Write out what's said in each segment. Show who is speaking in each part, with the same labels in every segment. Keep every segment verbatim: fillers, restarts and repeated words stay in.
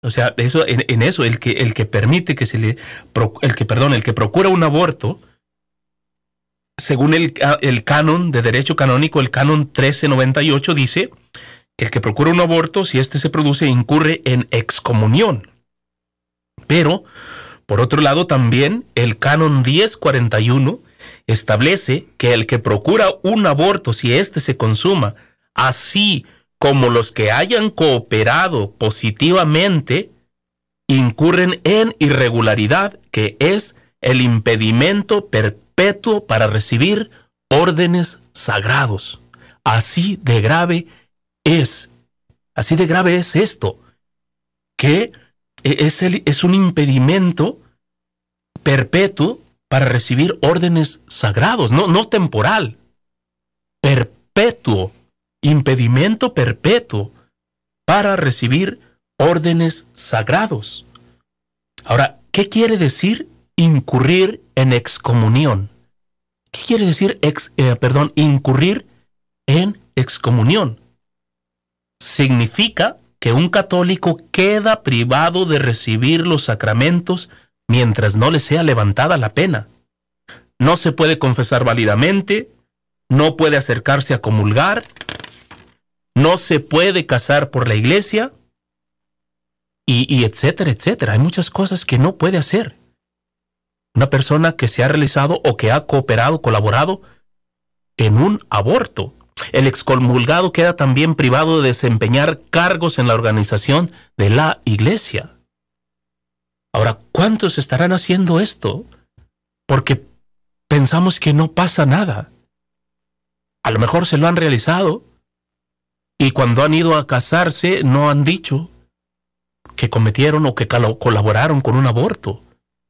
Speaker 1: O sea, eso, en, en eso, el que, el que permite que se le, el que, perdón, el que procura un aborto, según el, el canon de derecho canónico, el canon trece noventa y ocho dice que el que procura un aborto, si éste se produce, incurre en excomunión. Pero, por otro lado, también el canon diez cuarenta y uno establece que el que procura un aborto, si éste se consuma, así como los que hayan cooperado positivamente, incurren en irregularidad, que es el impedimento perpetuo para recibir órdenes sagrados. Así de grave es, así de grave es esto, que es, el, es un impedimento perpetuo para recibir órdenes sagrados, no, no temporal, perpetuo, impedimento perpetuo para recibir órdenes sagrados. Ahora, ¿qué quiere decir incurrir en excomunión? ¿Qué quiere decir ex, eh, perdón, incurrir en excomunión? Significa que un católico queda privado de recibir los sacramentos mientras no le sea levantada la pena. No se puede confesar válidamente, no puede acercarse a comulgar, no se puede casar por la iglesia, y, y etcétera, etcétera. Hay muchas cosas que no puede hacer una persona que se ha realizado o que ha cooperado, colaborado en un aborto. El excomulgado queda también privado de desempeñar cargos en la organización de la iglesia. Ahora, ¿cuántos estarán haciendo esto? Porque pensamos que no pasa nada. A lo mejor se lo han realizado y cuando han ido a casarse no han dicho que cometieron o que colaboraron con un aborto.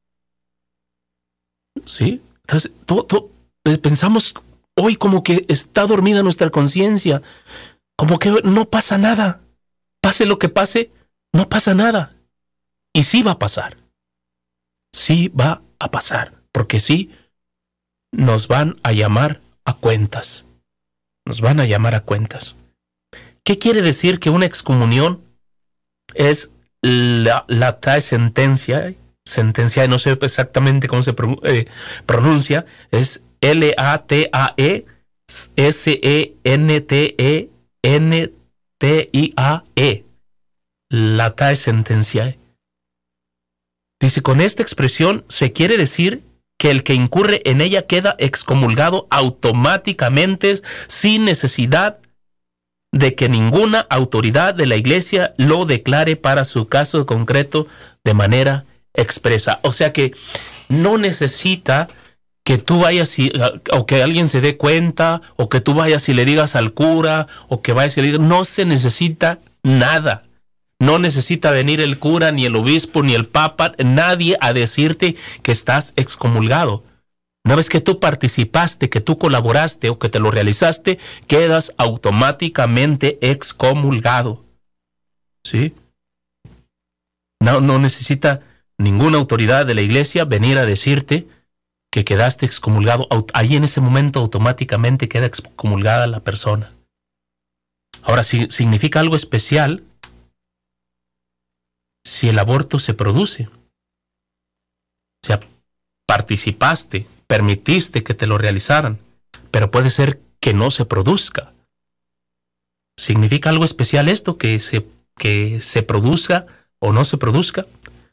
Speaker 1: ¿Sí? Entonces, todo, todo, pensamos hoy como que está dormida nuestra conciencia, como que no pasa nada. Pase lo que pase, no pasa nada. Y sí va a pasar. Sí va a pasar. Porque sí nos van a llamar a cuentas. Nos van a llamar a cuentas. ¿Qué quiere decir que una excomunión es la, la tae sentencia? Sentencia, no sé exactamente cómo se eh, pronuncia, es L A T A E S E N T E N T I A E. La tae sentencia. Dice, con esta expresión se quiere decir que el que incurre en ella queda excomulgado automáticamente sin necesidad de que ninguna autoridad de la iglesia lo declare para su caso concreto de manera expresa. O sea que no necesita que tú vayas y, o que alguien se dé cuenta, o que tú vayas y le digas al cura, o que vayas y le digas, no se necesita nada. No necesita venir el cura, ni el obispo, ni el papa, nadie a decirte que estás excomulgado. Una vez que tú participaste, que tú colaboraste o que te lo realizaste, quedas automáticamente excomulgado. ¿Sí? No, no necesita ninguna autoridad de la iglesia venir a decirte que quedaste excomulgado. Ahí en ese momento automáticamente queda excomulgada la persona. Ahora, si significa algo especial si el aborto se produce. O sea, participaste, permitiste que te lo realizaran, pero puede ser que no se produzca. ¿Significa algo especial esto, que se, que se produzca o no se produzca?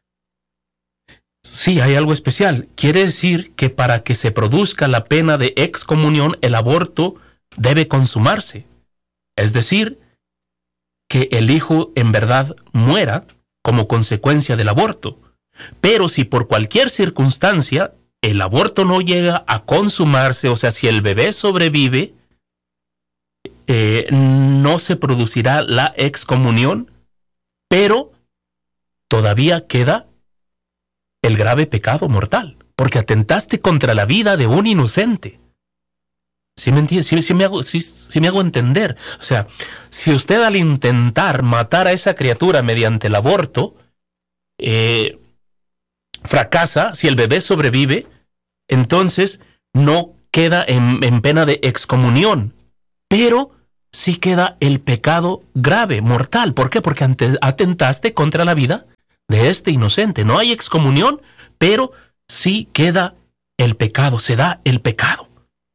Speaker 1: Sí, hay algo especial. Quiere decir que para que se produzca la pena de excomunión, el aborto debe consumarse. Es decir, que el hijo en verdad muera como consecuencia del aborto. Pero si por cualquier circunstancia el aborto no llega a consumarse, o sea, si el bebé sobrevive, eh, no se producirá la excomunión, pero todavía queda el grave pecado mortal, porque atentaste contra la vida de un inocente. ¿Sí me entiende? ¿Sí, sí me hago, sí, sí me hago entender? O sea, si usted al intentar matar a esa criatura mediante el aborto, eh, fracasa, si el bebé sobrevive, entonces no queda en, en pena de excomunión, pero sí queda el pecado grave, mortal. ¿Por qué? Porque atentaste contra la vida de este inocente. No hay excomunión, pero sí queda el pecado, se da el pecado.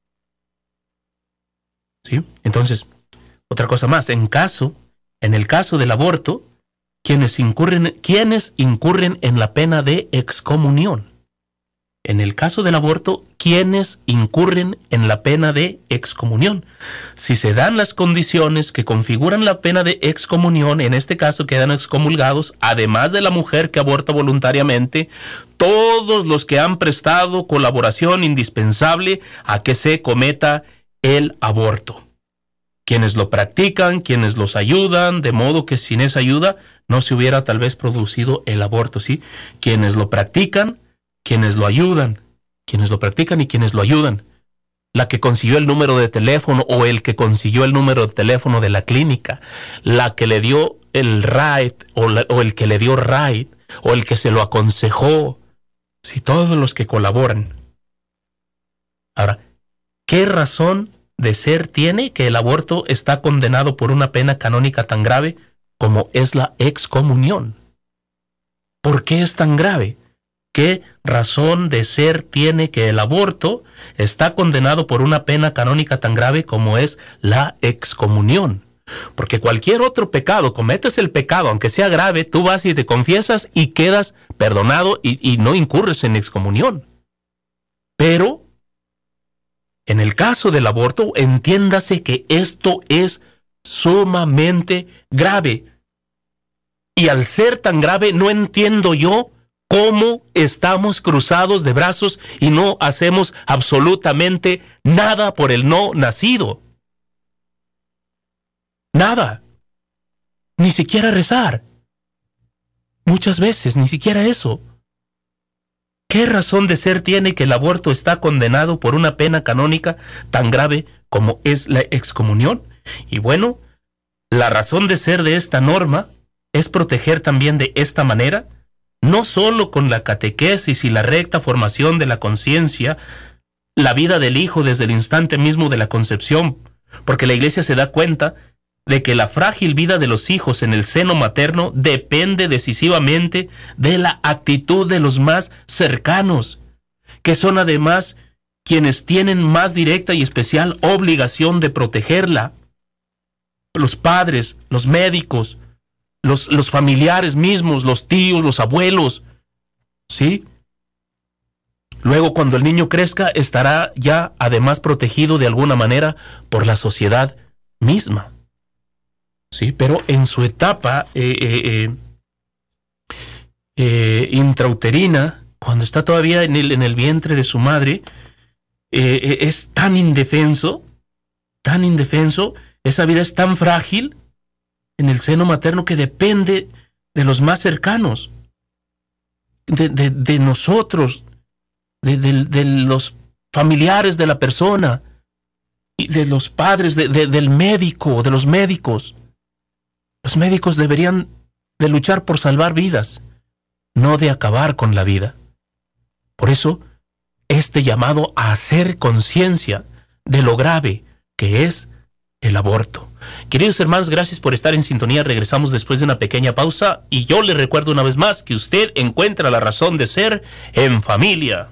Speaker 1: ¿Sí? Entonces, otra cosa más, en caso, en el caso del aborto, quienes incurren, quienes incurren en la pena de excomunión. En el caso del aborto, quienes incurren en la pena de excomunión. Si se dan las condiciones que configuran la pena de excomunión, en este caso quedan excomulgados, además de la mujer que aborta voluntariamente, todos los que han prestado colaboración indispensable a que se cometa el aborto. Quienes lo practican, quienes los ayudan, de modo que sin esa ayuda no se hubiera tal vez producido el aborto, ¿sí? Quienes lo practican, quienes lo ayudan, quienes lo practican y quienes lo ayudan. La que consiguió el número de teléfono o el que consiguió el número de teléfono de la clínica, la que le dio el ride o, la, o el que le dio ride o el que se lo aconsejó, si todos los que colaboran. Ahora, ¿qué razón de ser tiene que el aborto está condenado por una pena canónica tan grave como es la excomunión? ¿Por qué es tan grave? ¿Qué razón de ser tiene que el aborto está condenado por una pena canónica tan grave como es la excomunión? Porque cualquier otro pecado, cometes el pecado, aunque sea grave, tú vas y te confiesas y quedas perdonado y, y no incurres en excomunión. Pero, en el caso del aborto, entiéndase que esto es sumamente grave. Y al ser tan grave, no entiendo yo cómo estamos cruzados de brazos y no hacemos absolutamente nada por el no nacido. Nada. Ni siquiera rezar. Muchas veces, ni siquiera eso. ¿Qué razón de ser tiene que el aborto está condenado por una pena canónica tan grave como es la excomunión? Y bueno, la razón de ser de esta norma es proteger también de esta manera, no solo con la catequesis y la recta formación de la conciencia, la vida del hijo desde el instante mismo de la concepción, porque la Iglesia se da cuenta de que la frágil vida de los hijos en el seno materno depende decisivamente de la actitud de los más cercanos, que son además quienes tienen más directa y especial obligación de protegerla. Los padres, los médicos, Los, los familiares mismos, los tíos, los abuelos, ¿sí? Luego, cuando el niño crezca, estará ya además protegido de alguna manera por la sociedad misma, ¿sí? Pero en su etapa eh, eh, eh, eh, intrauterina, cuando está todavía en el, en el vientre de su madre, eh, eh, es tan indefenso, tan indefenso, esa vida es tan frágil en el seno materno que depende de los más cercanos, de, de, de nosotros, de, de, de los familiares de la persona, y de los padres, de, de, del médico, de los médicos. Los médicos deberían de luchar por salvar vidas, no de acabar con la vida. Por eso, este llamado a hacer conciencia de lo grave que es el aborto. Queridos hermanos, gracias por estar en sintonía. Regresamos después de una pequeña pausa y yo le recuerdo una vez más que usted encuentra la razón de ser en familia.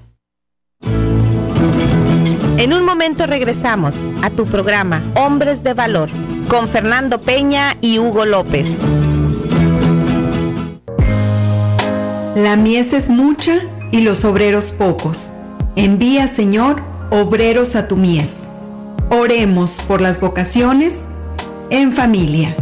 Speaker 2: En un momento regresamos a tu programa Hombres de Valor con Fernando Peña y Hugo López.
Speaker 3: La mies es mucha y los obreros pocos. Envía, Señor, obreros a tu mies. Oremos por las vocaciones en familia.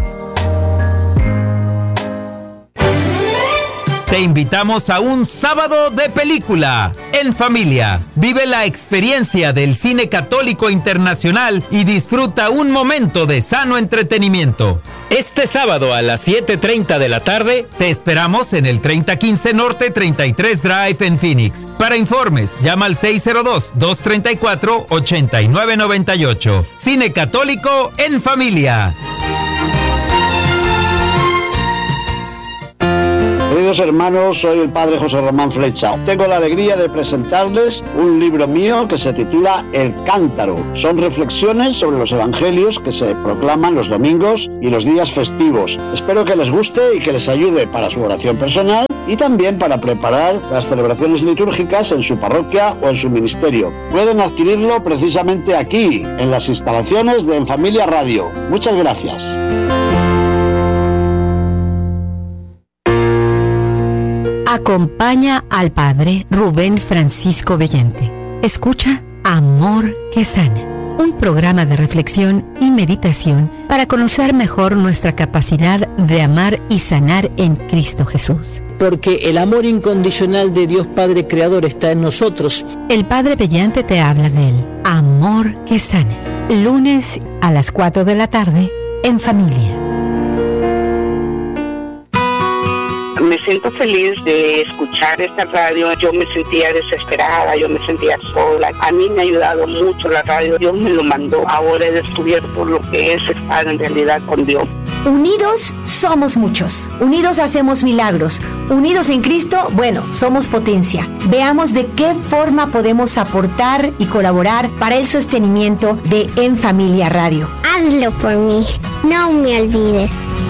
Speaker 4: Te invitamos a un sábado de película en familia. Vive la experiencia del cine católico internacional y disfruta un momento de sano entretenimiento. Este sábado a las siete treinta de la tarde te esperamos en el treinta quince Norte treinta y tres Drive en Phoenix. Para informes, llama al seis cero dos, dos tres cuatro, ocho nueve nueve ocho. Cine católico en familia.
Speaker 5: Queridos hermanos, soy el padre José Román Flecha. Tengo la alegría de presentarles un libro mío que se titula El Cántaro. Son reflexiones sobre los evangelios que se proclaman los domingos y los días festivos. Espero que les guste y que les ayude para su oración personal y también para preparar las celebraciones litúrgicas en su parroquia o en su ministerio. Pueden adquirirlo precisamente aquí, en las instalaciones de En Familia Radio. Muchas gracias.
Speaker 6: Acompaña al Padre Rubén Francisco Vellente. Escucha Amor que Sana, un programa de reflexión y meditación para conocer mejor nuestra capacidad de amar y sanar en Cristo Jesús.
Speaker 7: Porque el amor incondicional de Dios Padre Creador está en nosotros.
Speaker 6: El Padre Vellente te habla del Amor que Sana, lunes a las cuatro de la tarde, En Familia.
Speaker 8: Me siento feliz de escuchar esta radio. Yo me sentía desesperada, yo me sentía sola. A mí me ha ayudado mucho la radio. Dios me lo mandó. Ahora he descubierto lo que es estar en realidad con Dios.
Speaker 9: Unidos somos muchos. Unidos hacemos milagros. Unidos en Cristo, bueno, somos potencia. Veamos de qué forma podemos aportar y colaborar para el sostenimiento de En Familia Radio.
Speaker 10: Hazlo por mí. No me olvides.